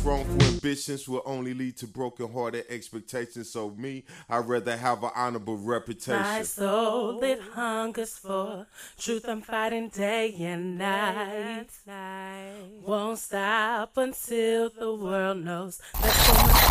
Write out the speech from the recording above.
wrongful ambitions will only lead to broken-hearted expectations. So me, I'd rather have an honorable reputation. My soul that hungers for truth, I'm fighting day and night. Won't stop until the world knows that so much